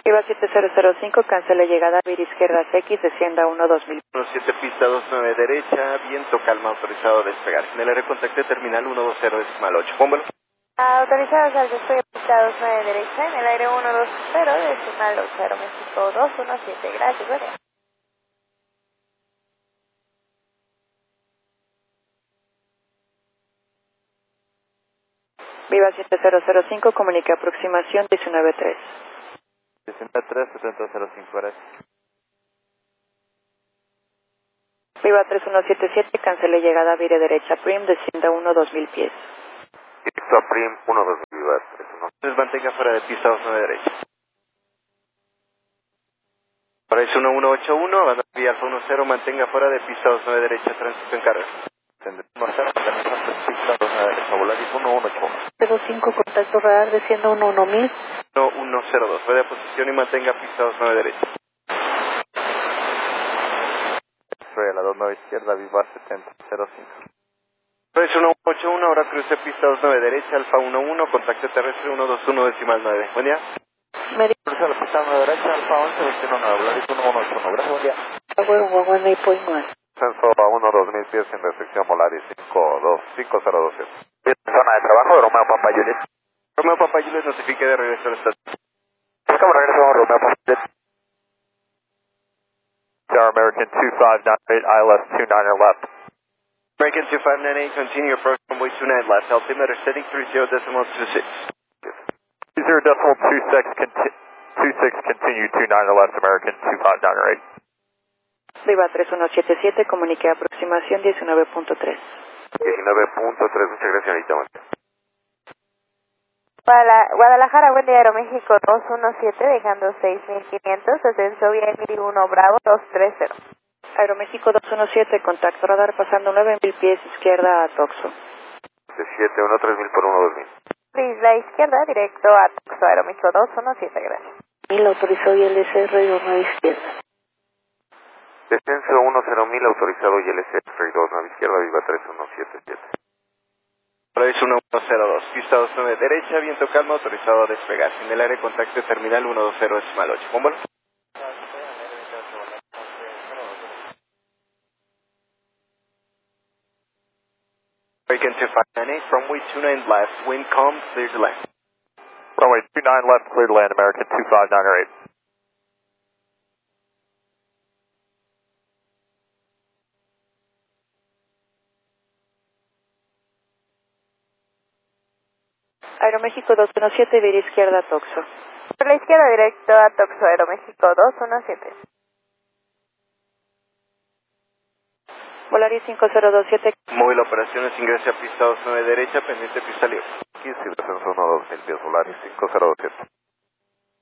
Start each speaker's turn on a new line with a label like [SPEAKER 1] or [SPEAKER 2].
[SPEAKER 1] Viva 7005, cancele llegada a izquierda X, descienda 1-2000.
[SPEAKER 2] 17 pista 29 derecha, viento calma, autorizado a despegar. En el aire contacté terminal 120 decimal 8. Póngalo.
[SPEAKER 3] Autorizados al despegue pista 29 derecha, en el aire 120 decimal 8, Aeroméxico 217. Gracias, buen día.
[SPEAKER 1] Viva 7005, comunique aproximación 193.
[SPEAKER 4] 193, 7005, gracias.
[SPEAKER 1] Viva 3177, cancele llegada a vire derecha Prim, descienda 1-2000 pies.
[SPEAKER 4] Listo, Prim, 1-2, Viva 31.
[SPEAKER 2] Entonces mantenga fuera de pista 29 derecha. Paraíso 1181, abandona vía Alfa 10, mantenga fuera de pista 29 derecha, tránsito en carga.
[SPEAKER 4] Marcar, pista 29 derecha, Volaris 118.
[SPEAKER 1] 05, contacto radar, descienda 1-1000.
[SPEAKER 2] 102, puede a posición y mantenga pista 29 derecha.
[SPEAKER 4] Estoy a la 29 izquierda, Viva 7005.
[SPEAKER 2] Paraíso 181, ahora cruce pista 29 derecha, Alfa 11, contacto terrestre 121 decimal 9. Buen día.
[SPEAKER 1] Medio.
[SPEAKER 4] Cruce a la pista 9 derecha, Alfa 11, 21 Volaris 118. Gracias, buen día.
[SPEAKER 1] Bueno, 8.1.
[SPEAKER 4] Censo a 1-2000 pies sin restricción, Volaris 5027. Zona de trabajo de Romeo Papa Juliet.
[SPEAKER 2] Romeo Papa Juliet, notifique de regreso al estatus.
[SPEAKER 4] ¿Cómo regresamos, Romeo Papa Juliet? Tower American 2598, ILS 29 left.
[SPEAKER 2] American 2598, continue approach runway 29 left, altimeter setting 30.26.
[SPEAKER 4] 30.26, continue 29 left, American 2598.
[SPEAKER 1] Viva 3177, comunique aproximación 19.3.
[SPEAKER 4] 19.3, muchas gracias, ahorita.
[SPEAKER 3] Guadalajara, buen día, Aeroméxico 217, dejando 6500, ascenso vía Emily 1 Bravo 230.
[SPEAKER 1] Aeroméxico 217, contacto radar pasando 9000 pies izquierda a Toxo.
[SPEAKER 4] 713000 por 12000.
[SPEAKER 3] Isla izquierda, directo a Toxo, Aeroméxico 217, gracias.
[SPEAKER 1] 1000 autorizó ILC, radio 9 izquierda.
[SPEAKER 4] Descenso 10000, autorizado ILC, radio 9 izquierda, Viva 3177.
[SPEAKER 2] Paraíso 1102, pista 29 derecha, viento calma, autorizado a despegar. En el área contacto terminal 120 decimal 8. Póngalo. American 2598, runway 29 left, wind calm, clear to land.
[SPEAKER 4] Runway 29 left, clear to land, American 2598.
[SPEAKER 1] Aeroméxico 217, vira izquierda a Toxo.
[SPEAKER 3] Por la izquierda, directo a Toxo, Aeroméxico 217.
[SPEAKER 1] Volaris 5027.
[SPEAKER 2] Móvil operaciones, ingrese a pista 29 derecha, pendiente pista libre.
[SPEAKER 4] 15, descenso 12000 pies, Volaris 5027.